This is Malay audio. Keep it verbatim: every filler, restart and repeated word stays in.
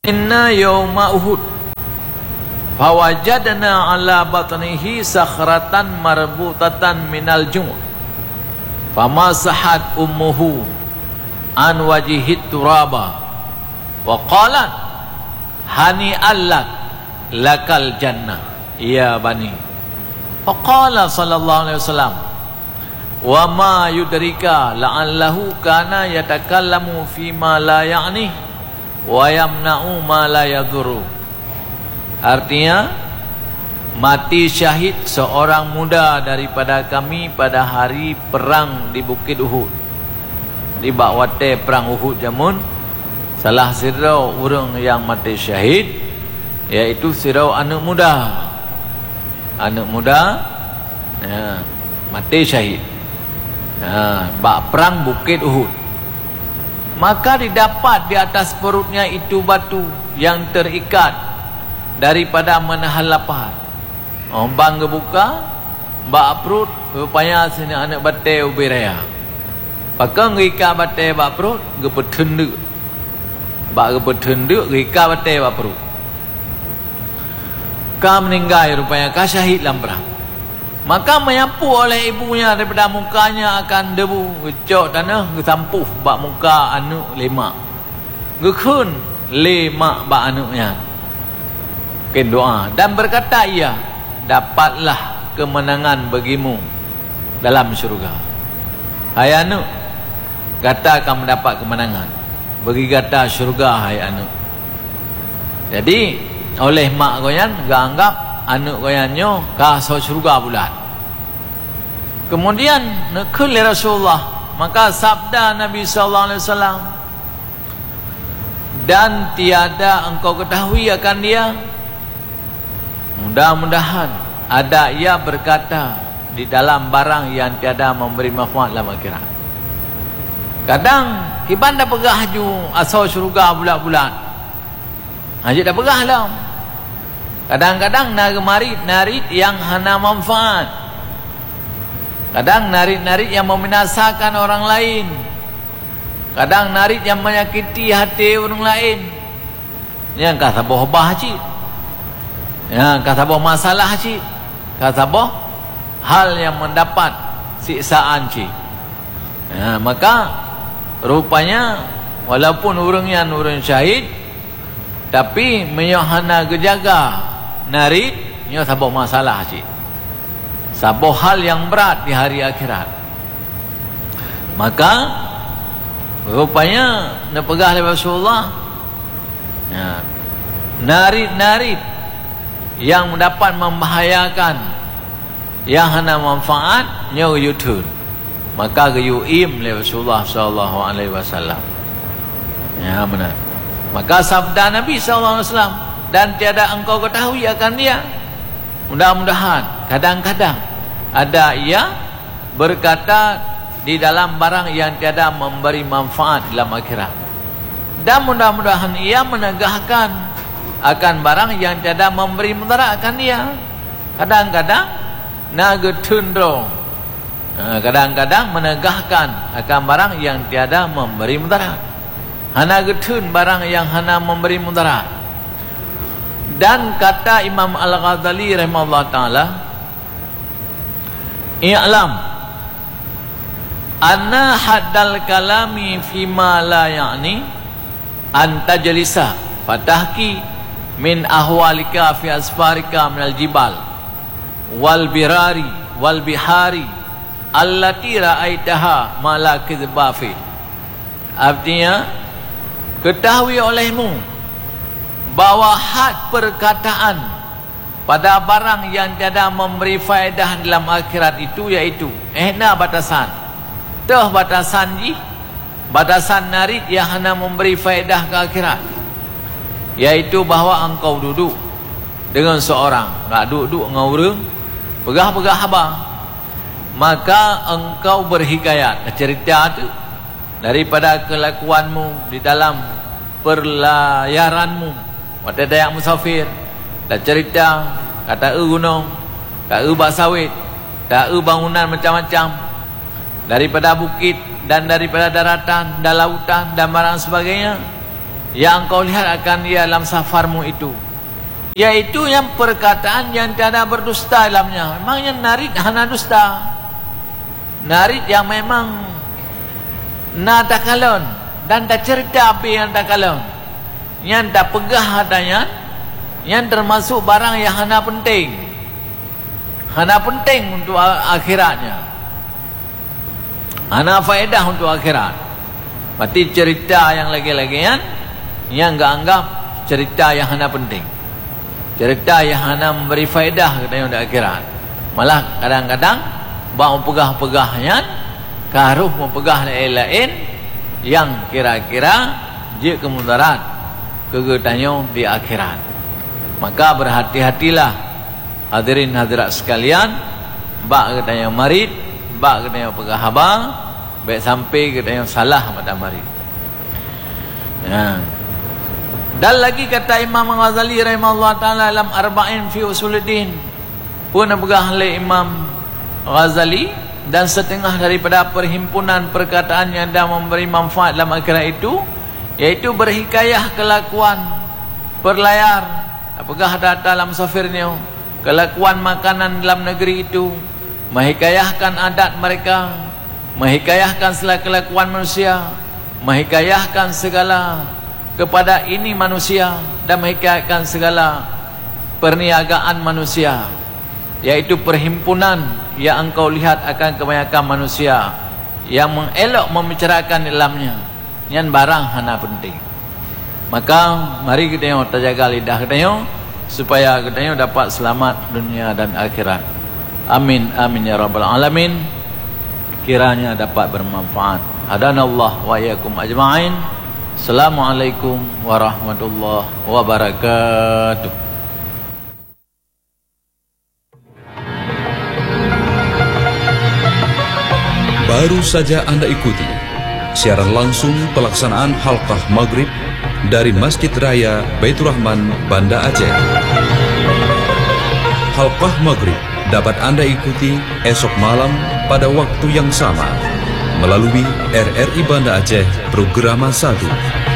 inna yawma Uhud fawajadna ala batnihi sakhratan marbutatan minal jum' famasahat ummuhu an wajihit turaba wa qalat hani allak lakal jannah ya bani. Faqala sallallahu alaihi wasallam wa ma yudrika la'allahu kana yatakallamu fi ma la ya'ni wa yamna'u ma la yadhuru. Artinya, mati syahid seorang muda daripada kami pada hari perang di Bukit Uhud. Di bakwate perang Uhud jamun, salah sirau orang yang mati syahid, iaitu sirau anak muda. Anak muda ya, mati syahid. Ha, bak perang Bukit Uhud. Maka didapat di atas perutnya itu batu yang terikat daripada menahan lapar. Oh, bang buka, bak perut, rupanya sini anak bate ubi raya. Pakai ngika bate bak perut, gepetenduk. Bak gepetenduk, ngika bate bak perut. Kau meninggal rupanya, kau syahid dalam perang. Maka menyapu oleh ibunya daripada mukanya akan debu, gecok tanah, gesampuh bak muka anak lima. Gekun lima bak anaknya. Mungkin doa dan berkata ia, dapatlah kemenangan bagimu dalam syurga. Hai anak, kata akan mendapat kemenangan bagi kata syurga, hai anak. Jadi oleh mak goyan gak anggap anak goyannya kasih syurga bulat. Kemudian nekul Rasulullah, maka sabda Nabi sallallahu alaihi wasallam, dan tiada engkau ketahui akan dia, mudah-mudahan ada ia berkata di dalam barang yang tiada memberi manfaat dalam akhirat. Kadang hiban dah pegah ju asal syurga bulat-bulat, hajat dah pegah lah. Kadang-kadang narik narik yang hana manfaat, kadang narik-narik yang membinasakan orang lain, kadang narik yang menyakiti hati orang lain. Yang kata bohbah cik, ya, kata boh masalah cik, kata boh hal yang mendapat siksaan cik. Ya, maka rupanya walaupun orang yang orang syahid, tapi menyohana gejaga narik, nyo saboh masalah cik, saboh hal yang berat di hari akhirat. Maka rupanya nak pegah oleh Rasulullah, ya, narik-narik yang dapat membahayakan, yang hana manfaat, nyo yutun. Maka gayuim oleh Rasulullah sallallahu alaihi wasallam. Ya benar. Maka sabda Nabi sallallahu alaihi wasallam, dan tiada engkau ketahui akan dia, mudah-mudahan kadang-kadang ada ia berkata di dalam barang yang tiada memberi manfaat dalam akhirat, dan mudah-mudahan ia menegahkan akan barang yang tiada memberi mudarat akan dia. Kadang-kadang nagetundro, kadang-kadang menegahkan akan barang yang tiada memberi mudarat, hana getun barang yang hana memberi mudarat. Dan kata Imam Al-Ghazali rahimahullah ta'ala, i'lam anna haddal kalami fima la ya'ni an tajlisa fatahki min ahwalika fi asfarika minal jibal wal birari wal bihari allati ra'aitaha ma la kidhba fi. Artinya, ketahui olehmu bahawa had perkataan pada barang yang tiada memberi faedah dalam akhirat itu, iaitu ehna batasan, teh batasan ji, batasan narik yang hana memberi faedah ke akhirat, iaitu bahawa engkau duduk dengan seorang, tak duduk dengan orang, pegah-pegah abang, maka engkau berhikayat cerita itu daripada kelakuanmu di dalam perlayaranmu. Pada dayak musafir, dah cerita kata e gunung, tak e bak sawit, tak e bangunan macam-macam daripada bukit dan daripada daratan dan lautan dan barang sebagainya. yang engkau lihat akan dia dalam safarmu itu, yaitu yang perkataan yang tiada berdusta dalamnya. Memangnya narid hana dusta, narid yang memang na takalon dan tak cerita apa yang takalon, yang tak pegah adanya, yang termasuk barang yang hana penting, hana penting untuk akhiratnya, hana faedah untuk akhirat. Berarti cerita yang lagi-lagian yang enggak anggap cerita yang hana penting, cerita yang hana memberi faedah katanya untuk akhirat. Malah kadang-kadang bau pegah-pegahnya karuh mempegah lain-lain yang kira-kira je kemudarat kegetanya di akhirat. Maka berhati-hatilah hadirin hadirat sekalian, bak katanya marid, bak katanya pegah abang, baik sampai katanya salah pada marid. Ya. Dan lagi kata Imam Ghazali rahimahullah taala dalam Arba'in fi Usuluddin, pun pegah oleh Imam Ghazali dan setengah daripada perhimpunan perkataan yang dah memberi manfaat dalam akhirat itu, yaitu berhikayah kelakuan berlayar, apakah data dalam musafirnya, kelakuan makanan dalam negeri itu, menghikayahkan adat mereka, menghikayahkan segala kelakuan manusia, menghikayahkan segala kepada ini manusia, dan menghikayahkan segala perniagaan manusia, yaitu perhimpunan yang engkau lihat akan kebanyakan manusia yang mengelak membicarakan dalamnya yang barang hana penting. Maka mari kita yang terjaga lidah kita yang, supaya kita yang dapat selamat dunia dan akhirat. Amin amin ya rabbal alamin. Kiranya dapat bermanfaat. Hadanallah wa iyyakum ajma'in. Assalamualaikum warahmatullahi wabarakatuh. Baru saja Anda ikuti siaran langsung pelaksanaan halqah maghrib dari Masjid Raya Baitur Rahman, Banda Aceh. Halqah maghrib dapat Anda ikuti esok malam pada waktu yang sama melalui R R I Banda Aceh Programa satu.